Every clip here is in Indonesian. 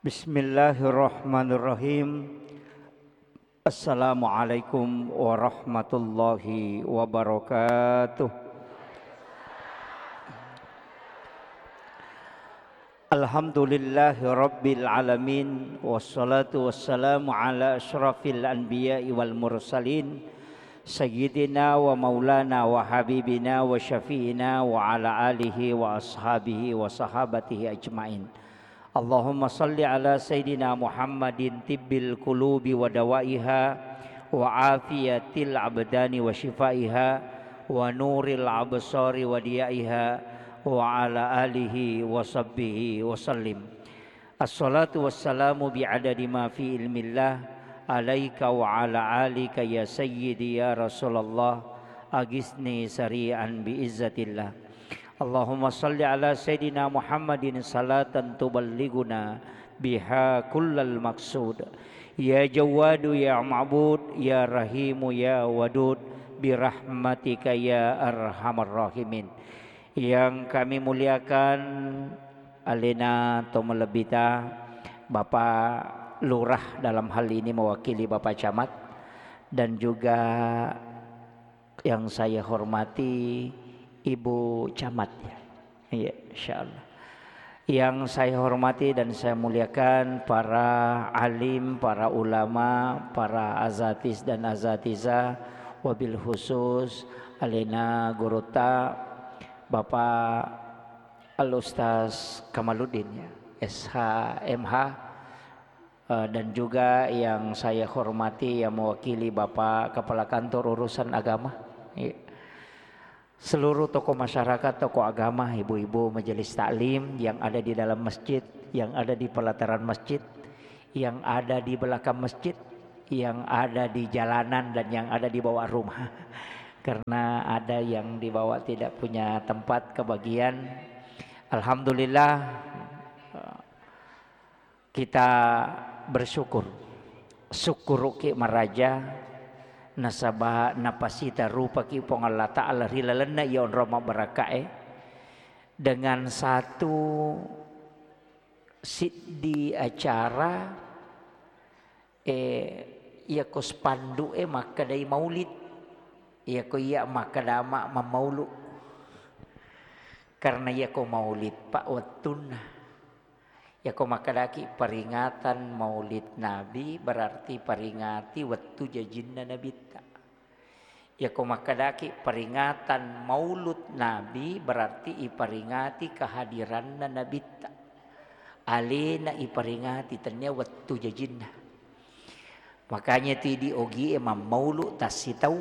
Bismillahirrahmanirrahim. Assalamualaikum warahmatullahi wabarakatuh. Alhamdulillahi rabbil alamin. Wassalatu wassalamu ala asyrafil anbiya'i wal mursalin, Sayyidina wa maulana wa habibina wa syafi'ina wa ala alihi wa ashabihi wa sahabatihi ajma'in. Allahumma salli ala Sayyidina Muhammadin tibbil qulubi wa dawaiha wa afiyatil abdani wa shifaiha wa nuril absari wa diyaiha wa ala alihi wa sahbihi wa sallim. Assalatu wassalamu bi'adadi ma fi ilmillah alaika wa ala alika ya sayyidi ya Rasulullah agisni sari'an biizzatillah. Allahumma salli ala Sayyidina Muhammadin salatan tuballiguna biha kullal maqsud. Ya Jawadu ya Ma'bud ya Rahimu ya Wadud birahmatika ya Arhamar Rahimin. Yang kami muliakan Alena Tomelebita, Bapak Lurah dalam hal ini mewakili Bapak Camat, dan juga yang saya hormati Ibu Camat ya. Iya, insyaallah. Yang saya hormati dan saya muliakan para alim, para ulama, para azatis dan azatiza, wabil khusus Alena Gurota, Bapak Al-Ustaz Kamaluddin ya, SH MH, dan juga yang saya hormati yang mewakili Bapak Kepala Kantor Urusan Agama ya. Seluruh tokoh masyarakat, tokoh agama, ibu-ibu majelis taklim yang ada di dalam masjid, yang ada di pelataran masjid, yang ada di belakang masjid, yang ada di jalanan, dan yang ada di bawah rumah. Karena ada yang di bawah tidak punya tempat kebagian. Alhamdulillah kita bersyukur. Syukur ki maraja nasabah napasita rupa ki pong Allah Ta'ala rilalana yon roma barakae dengan satu di acara ia ko spandu maka dari maulid ia ko ia maka dama mamaulu karena ia ko maulid pak wattunna ya ko makadaki peringatan maulid Nabi berarti peringati waktu jajinna Nabi ta. Ya ko makadaki peringatan maulud Nabi berarti iperingati kehadiran Nabi ta. Alena iperingati tanya waktu jajinna. Makanya ti ogi emang maulud tasitau.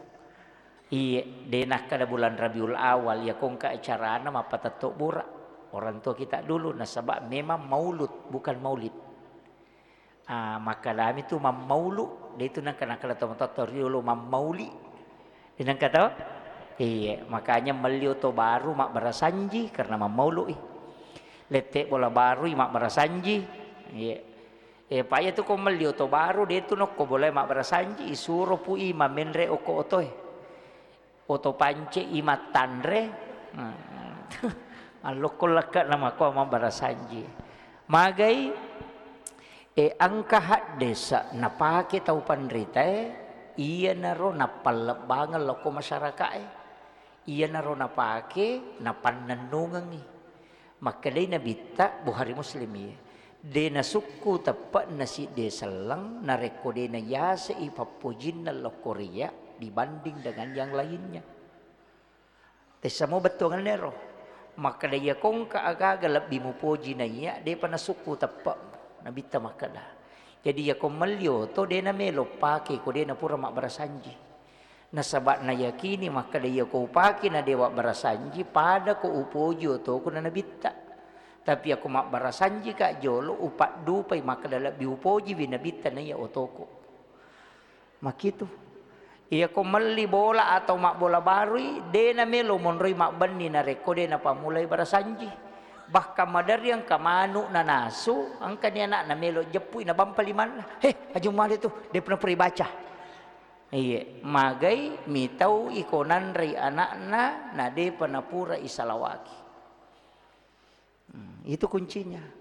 Denah kada bulan Rabiul Awal ya kong ka acara na mapatato burak. Orang tua kita dulu nasabak memang maulud bukan maulid. Maka dalam itu mamaulu dia itu nang kena tomato dulu mamauli. Dia nang kata iya makanya meliu to baru mak barasanji karena mamaulu letek bola baru mak barasanji. Iya paya tu ko meliu to baru dia tu nok ko boleh mak barasanji isuro pu ima menre oko otoy. Oto pance ima tanre. Aloko lekat nama ko mambarasanji magai angka desa napake tau pandrita iya naro napalebangan loko masyarakat iya naro napake napanenungan maka dai nabita buhari muslim de na suku tepat nasi desa lang nareko de na yase ipapujin na lokoria dibanding dengan yang lainnya desa mo betul kan nero maka dia kong kaaga lebih mupoji na iya dia pana suku tepak nabita makada jadi ya kong melio to dia na melo pake ko dia na pura mak barasanji nasabat na yakini maka dia ko pake na dewa barasanji pada ko upoji to ko na nabita tapi aku mak barasanji ka jolo upat dupai maka lebih upoji binabita na iya otoko makitu iya ko mali bola atau mak bola baru de na melo monroi mak bani na reko de na pamulai barasanji bahkan madar yang kamanu na nasu angka ni anak na melo jepui na bampaliman aju mali tu dia pernah baca iya magai mitau ikonan ri anak na de pernah pura isalawaki itu kuncinya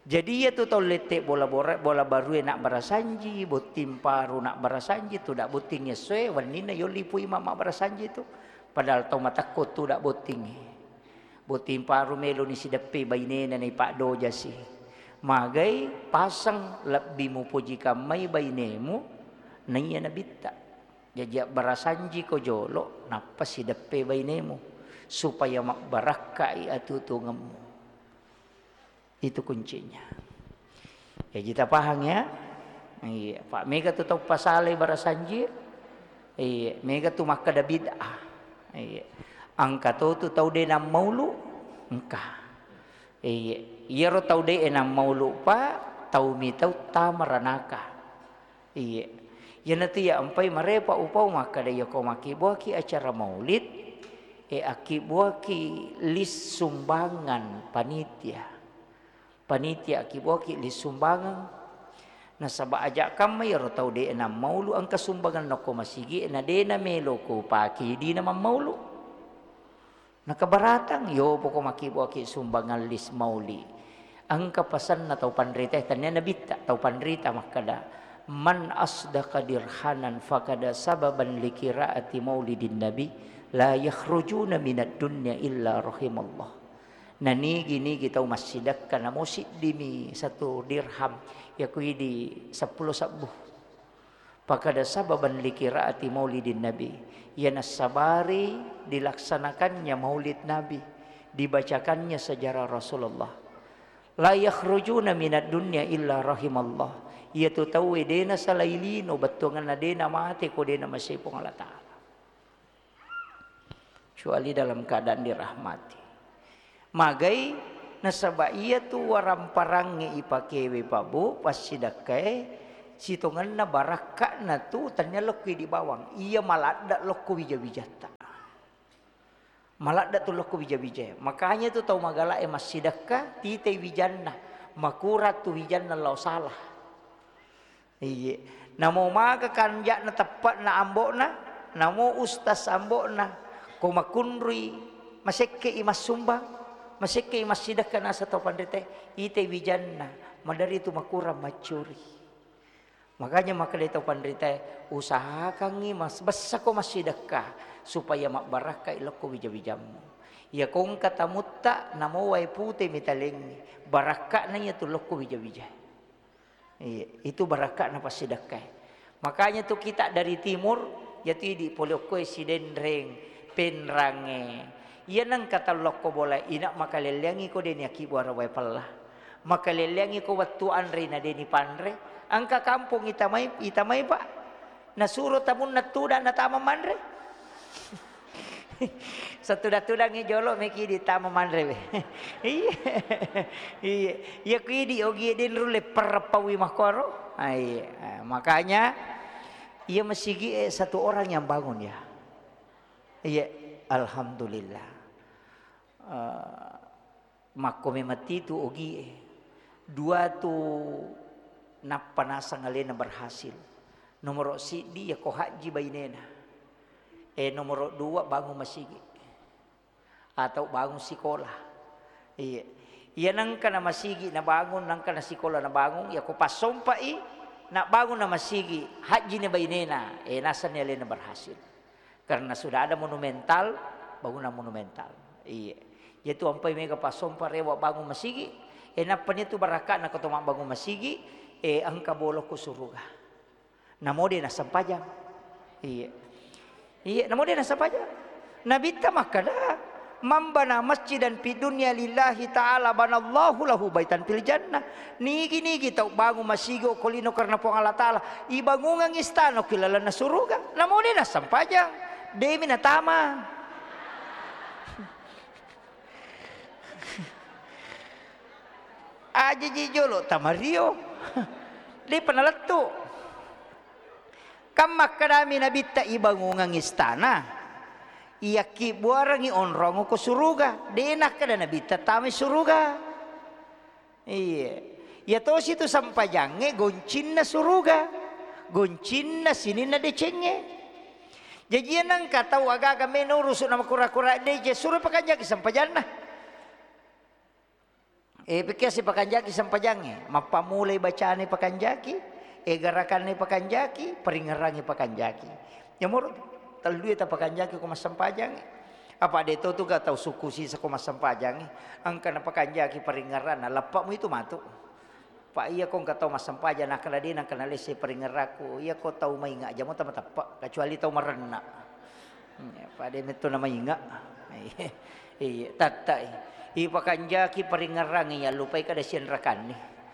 Jadi ya tu tau letek bola baru nak barasanji, botim paru nak barasanji tu dak botingnya sue wanina yo lipui mama barasanji tu. Padahal tau matakot tu dak boting. Botim paru melo ni si depe bainena ni pak do jasi. Magai pasang lebih mu puji kamai bainemu naya nabita. Jajak barasanji ko jolo napa si depe bainemu supaya mak barakai atu tungemu. Itu kuncinya. Ya kita paham ya. Iya, Pak Mega tu tahu pasal barasanji. Iya, Mega tu maka ada bid'ah. Iya. Angka tu tahu dia nam maulu engkah. Iya, ia ro tahu dia nam maulu pa tahu mi tahu tamaranaka. Iya. Ya nanti ya ampai marepa upau maka dia ko maki buaki acara maulid akibuaki lis sumbangan panitia akibuaki lis sumbangan na saba ajak kami ro tau de na maulu ang kasumbangan nako masigi na de na melo ko paki di na maulu nakabaratang yo poko makibuaki sumbangan lis mauli ang kapasan na tau panrita tanya nabita tau panrita makada man asdaqa dirhanan fakada sababan likiraati maulidin nabi la yakhrujuna minad dunya illa rahimallah. Nani gini kita masjidak kana musid dimi 1 dirham ya kui di 10 sabuh. Pakada sababan likiraati maulidin nabi. Ya nasabari dilaksanakannya maulid nabi, dibacakannya sejarah Rasulullah. La yakhrujuna minad dunya illa rahimallah. Ia tu tahu dena salailino batungan dena mati ko dena masih pong Allah Ta'ala. Kecuali dalam keadaan dirahmati. Magai nasaba ia tu waram parangi ipakewe pabu pas sidakai situngan na baraka na tu tanya lokui di bawang. Ia malada lokku bija-bijata. Malada tu lokku bija-bija. Makanya tu tahu magala mas sidaka tite wijanna makurat tu wijanna lau salah. Iya. Namo maga kanjak na tepat na ambok na, namo ustaz ambok na, ko makunri masekke imas sumbang, masekke imas sidakkan asa tau pandete, ite wijanna, madari itu makurang macuri. Makanya maka dia tau pandete, usahakan imas, basa ko masidakka supaya mak baraka ilok ko wija-wijamu. Ya kong kata mutta namo wai pute mitalengi, baraka na ya tulok ko wija-wija. Iya, itu barakat napa sedekah. Makanya tuh kita dari timur yaitu di polokoi sidenreng penrange. Iya nang kata lokko boleh inak makaleliangi ko deni akibuara wai palla. Makaleliangi ko wattuan rena deni pandre. Angka kampung itamai pak. Nasuro tamun natuda natama mandre. Satuda-tudangi jolo meki di tama mandre. Iya. Iya. Ya kidi ogi den rule perpawi makoro. Iya. Makanya ia mesigi satu orang yang bangun ya. Iya, alhamdulillah. Makome mati tu ogi dua tu napanasa ngalena berhasil. Nomor sidi ya ko haji bainena. Nomor 2 bangun masjid atau bangun sekolah. Iya. Iya nang kana masjid na bangun nang kana sekolah na bangun ya ko pasompai nak bangun na masjid haji na bainena nasan nila na berhasil. Karena sudah ada monumental, bangunan monumental. Iya. Yaitu ampai mega pasompa rewa bangun masjid napanya tu baraka na katong bangun masjid angka bolok ko suruga. Namo de na sampajang. Iya. Iya, namun dia nasab aja. Nabi tamakada mambana masjidan fi dunya lillahi ta'ala banallahu lahu baitan fil jannah. Nigi tau bangun masigo kolino karena po Allah Ta'ala. Ibangungang istano kilala na suruga. Namun dia nasab aja. Demi natama. Aja jijolo tamario. Di panalatu. Kamak kadami nabita ibangungang istana. Iyaki buarangi onrongo ko suruga. Denak kada nabita tami suruga. Iya. Ya to situ sampajange goncin na suruga. Goncin na sini na decenge. Jadi nang kata wagaga menurus nama kura-kura deje suruh pakanja sampajan na. Pikir si pakanjaki sampajange, mapamulay bacaan ni pakanjaki, garakan ni pakanjaki, peringarangi pakanjaki. Ya murut taldu ta pakanjaki ko masampajange. Apa de to ga tahu suku si sa ko masampajange, angka na pakanjaki peringaran na lappa mo itu matu. Pa iya ko tahu masampajan na kala din ang kanalisi peringaraku, iya ko tahu mainga aja mo tamatapa, kecuali tahu merenna. Pa de meto na mainga. Iya, tatai. Ipakanjaki peringarangi ya lupay kada siyan rakan ni.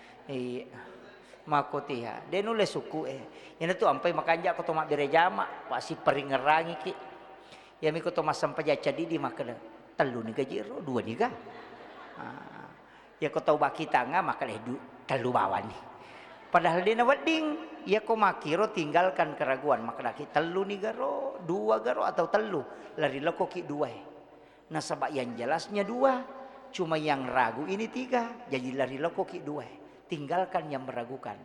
Makotiha. Den ule suku Yan tu ampay makanja ko to mabirejama pasi peringarangi ki. Yami ko to masampaja cadi di makada. Telu ni gajiro, dua ni ga. Ya ko tau baki tanga makada telu bawan ni. Padahal dia na wedding, ya ko makiro tinggalkan keraguan makada ki telu ni garo, dua garo atau telu. Lari loko ki dua. Nah sebab yang jelasnya dua. Cuma yang ragu ini tiga. Jadi lari lokoki dua. Tinggalkan yang meragukan.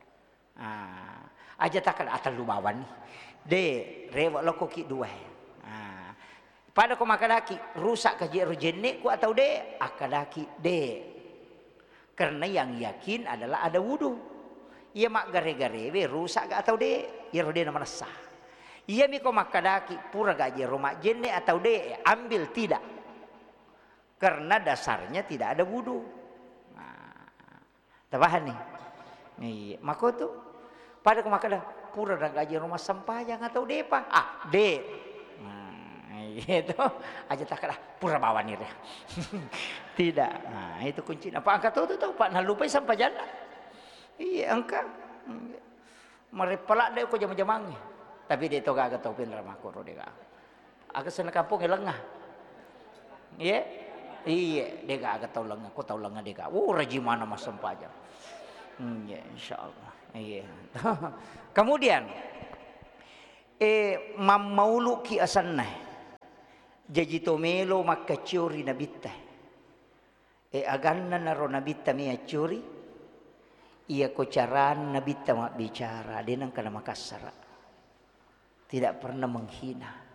Aja takkan atal lumawan nih. De rewak lokoki dua. Pada ko makadaki rusak kaji rujenne ku atau de akadaki de. Karena yang yakin adalah ada wudu. Ia mak gare-gare rusak gak atau de. Ya rode nama sah. Ia mi ko makadaki pura gaji rumah jenne atau de ambil tidak. Karena dasarnya tidak ada wudu. Tabahan nih. Maka tu pada kemakada pura dan gaji rumah sampayang atau depa. De. Itu aja taklah pura bawa nih. Tidak. Nah, itu kunci. Apa angkat tu tahu Pak nah lupa sampajan. Iya angka. Merepelak deh ko jam-jamang. Tapi dia tu gak tahu pin ramah koro dia. Agak sana kampung lengah. Iya. Iya, dia gak tahu lengah, aku tahu lengah dia gak. Rajin mana mas sampajang. Ya insyaallah. Iya. Kemudian mamaulu ki asanna. Jadi tomelo makacuri nabita. Aganna naro nabita mi acuri. Iya ko caran nabita mak bicara, dia nang kana makassara. Tidak pernah menghina.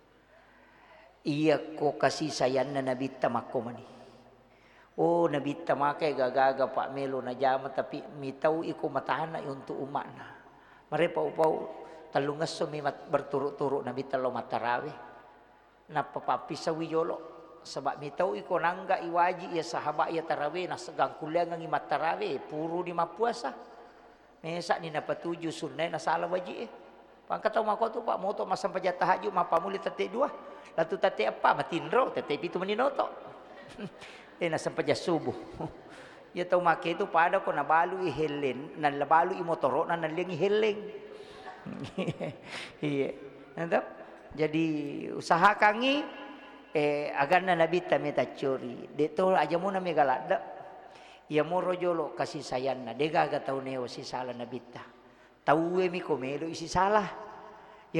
Iya ko kasih sayang na nabita makomani. Nabita makai gagaga Pak Melo na jama tapi mitau iko matahana untuk umak na. Marepau-pau talungas sumi berturut-turut nabita lo matarawe. Napapapi sa wiyolo. Sebab mitau iko nangga iwaji ya sahabat ya tarawe na segang kuliah ngangi matarawe puru di mapuasa. Mesak ni napatuju sunnah na salah waji Pangkatau mako tu Pak moto masam pajat tahajud mapamuli tete dua. Latu tete apa matindro tete pitu meninoto. Na sampai subuh. Ya tahu make itu pada ko nabalu ihelen nan labalu imotoro nan liang iheleng. Iya. Nandap. Jadi usaha kangi agarna nabi tameta curi. Deto aja mo na megalada. Ya mo rojolo kasih sayang na dega ga tahu neo si salah nabita. Tahu mi komelo isi salah.